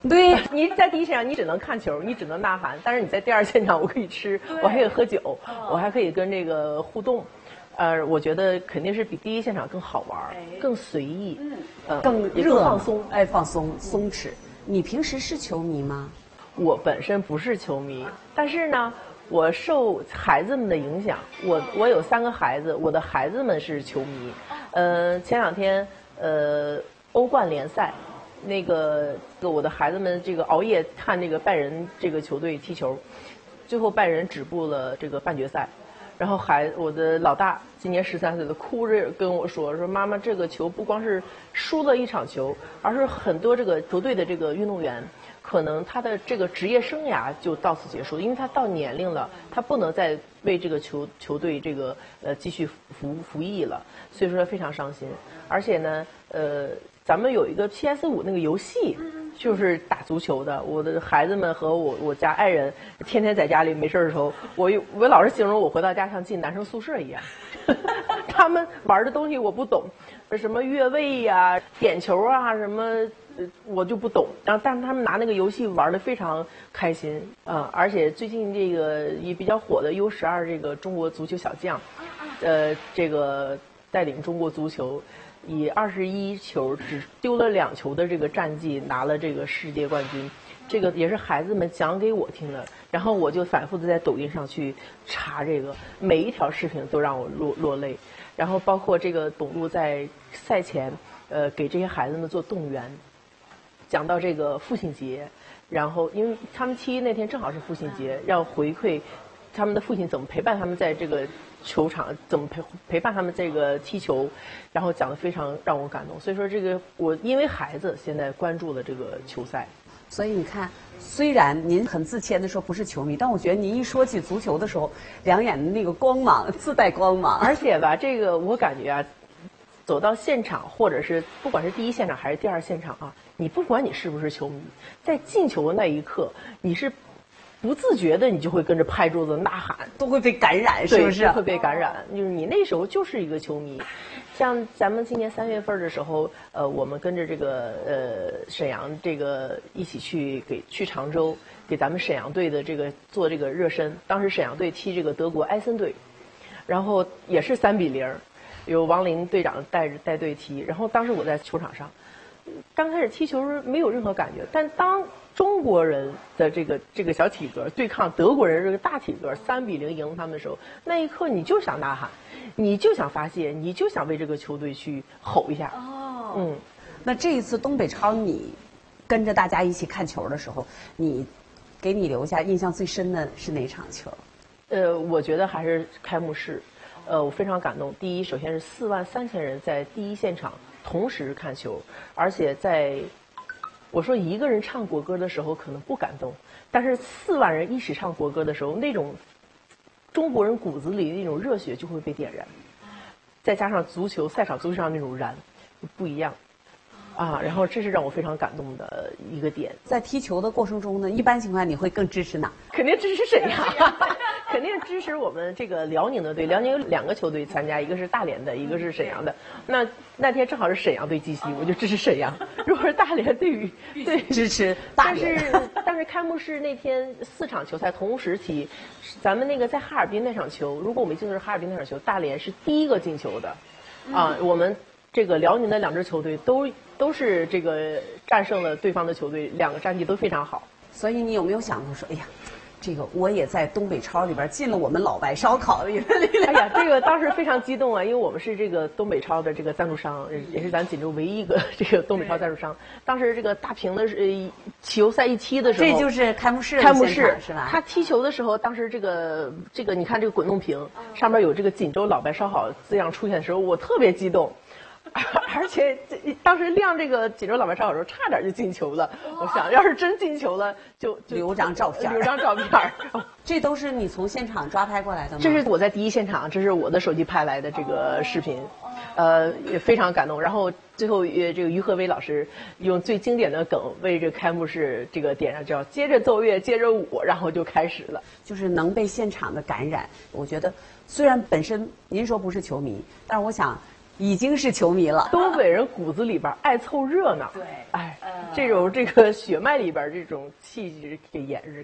对， 你在第一现场你只能看球，你只能呐喊，但是你在第二现场我可以吃，我还可以喝酒，我还可以跟这个互动。我觉得肯定是比第一现场更好玩，更随意， 更热放松， 放松松弛。你平时是球迷吗？ 我本身不是球迷，但是呢，我受孩子们的影响。我有3个孩子，我的孩子们是球迷。前2天欧冠联赛，那个我的孩子们这个熬夜看这个拜仁这个球队踢球，最后拜仁止步了这个半决赛。然后我的老大今年13岁的哭着跟我说妈妈，这个球不光是输了一场球，而是很多这个球队的这个运动员可能他的这个职业生涯就到此结束，因为他到年龄了，他不能再为这个球队这个继续服役了，所以说非常伤心。而且呢咱们有一个 PS5 那个游戏，就是打足球的。我的孩子们和我家爱人天天在家里没事的时候，我老是形容我回到家像进男生宿舍一样。他们玩的东西我不懂，什么越位呀、点球啊什么，我就不懂。然后但是他们拿那个游戏玩的非常开心而且最近这个也比较火的 U12这个中国足球小将，这个带领中国足球。以21球只丢了2球的这个战绩拿了这个世界冠军，这个也是孩子们讲给我听的。然后我就反复的在抖音上去查这个，每一条视频都让我落泪。然后包括这个董路在赛前给这些孩子们做动员，讲到这个父亲节，然后因为他们踢那天正好是父亲节，要回馈他们的父亲怎么陪伴他们在这个球场，怎么陪伴他们这个踢球，然后讲得非常让我感动。所以说这个我因为孩子现在关注了这个球赛。 所以你看，虽然您很自谦的说不是球迷，但我觉得您一说起足球的时候，两眼的那个光芒自带光芒。 而且吧，这个我感觉啊，走到现场，或者是不管是第一现场还是第2现场啊，你不管你是不是球迷，在进球的那一刻，你是不自觉的，你就会跟着拍桌子呐喊， 都会被感染，是不是？ 会被感染，就是你那时候就是一个球迷。像咱们今年3月份的时候，我们跟着这个沈阳这个一起去常州，给咱们沈阳队的这个做这个热身。当时沈阳队踢这个德国埃森队，然后也是3-0，有王林队长带队踢。然后当时我在球场上，刚开始踢球没有任何感觉，但当中国人的这个小体格对抗德国人这个大体格3-0赢他们的时候，那一刻你就想呐喊，你就想发泄，你就想为这个球队去吼一下。 那这一次东北超你跟着大家一起看球的时候，给你留下印象最深的是哪场球？ 我觉得还是开幕式，我非常感动。第一，首先是43000人在第一现场同时看球，而且我说一个人唱国歌的时候可能不感动，但是4万人一起唱国歌的时候，那种中国人骨子里的那种热血就会被点燃，再加上赛场足球上那种燃，不一样然后这是让我非常感动的一个点。 在踢球的过程中呢，一般情况你会更支持哪？ 肯定支持沈阳，肯定支持我们这个辽宁的队。辽宁有2个球队参加，一个是大连的，一个是沈阳的。那天正好是沈阳对鸡西，我就支持沈阳。如果是大连对支持大连。 但是开幕式那天4场球赛同时踢，咱们那个在哈尔滨那场球，如果我没记错是哈尔滨那场球，大连是第1个进球的，我们这个辽宁的2支球队都是这个战胜了对方的球队，2个战绩都非常好。 所以你有没有想过说，哎呀，这个我也在东北超里边进了我们老白烧烤里边。 哎呀，这个当时非常激动啊，因为我们是这个东北超的这个赞助商，也是咱锦州唯一一个这个东北超赞助商。当时这个大屏的球赛一踢的时候， 这就是开幕式是吧？ 他踢球的时候，当时这个你看这个滚动屏上面有这个锦州老白烧烤字样出现的时候，我特别激动。而且当时亮这个锦州老白烧烤的时候，差点就进球了。我想要是真进球了，就留张照片。这都是你从现场抓拍过来的吗？ 这是我在第一现场，这是我的手机拍来的这个视频，也非常感动。然后最后这个于和伟老师用最经典的梗为这个开幕式这个点上，叫接着奏乐，接着舞，然后就开始了。 就是能被现场的感染，我觉得虽然本身您说不是球迷，但是我想已经是球迷了。 东北人骨子里边爱凑热闹， 对， 哎，这个血脉里边这种气质给